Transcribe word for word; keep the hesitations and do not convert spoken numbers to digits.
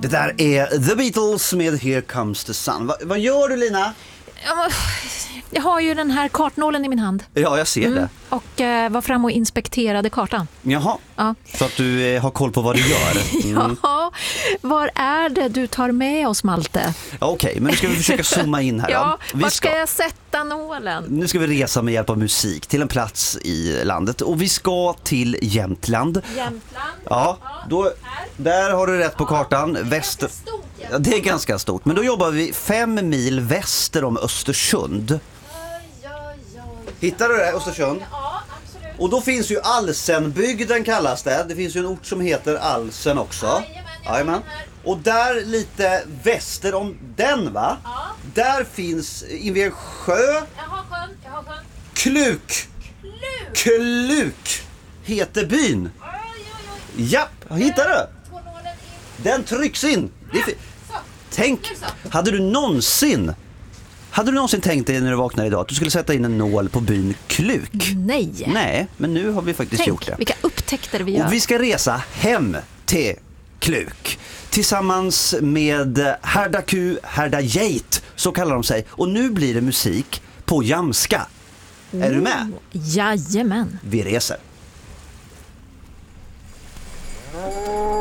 Det där är The Beatles med Here Comes the Sun. Va, vad gör du, Lina? Jag har ju den här kartnålen i min hand. Ja, jag ser mm. det. Och eh, var fram och inspekterade kartan. Jaha, ja. Så att du eh, har koll på vad du gör. Mm. Ja, var är det du tar med oss, Malte? Ja, Okej, okay, men nu ska vi försöka zooma in här. Ja, vi var ska, ska jag sätta nålen? Nu ska vi resa med hjälp av musik till en plats i landet. Och vi ska till Jämtland. Jämtland? Ja, då, där har du rätt på kartan. Väster... Ja, det är ganska stort, men då jobbar vi fem mil väster om Östersund. Hittar du det, Östersund? Ja, absolut. Och då finns ju Alsenbygden kallas det. Det finns ju en ort som heter Alsen också. Jajamän. Och där lite väster om den, va? Ja. Där finns invid en sjö. Jag har sjön, jag har sjön. Kluk. Kluk. Kluk heter byn. Oj, oj, oj. Japp, hittar du? Den trycks in. Det är fi- så. Tänk, hade du någonsin Hade du någonsin tänkt dig när du vaknade idag att du skulle sätta in en nål på byn Kluk? Nej. Nej, men nu har vi faktiskt Tänk, gjort det. vilka upptäckter vi gör. Och vi ska resa hem till Kluk tillsammans med Herda Q, Herda Geit, så kallar de sig. Och nu blir det musik på jamska. Är du med? Jajamän. Vi reser.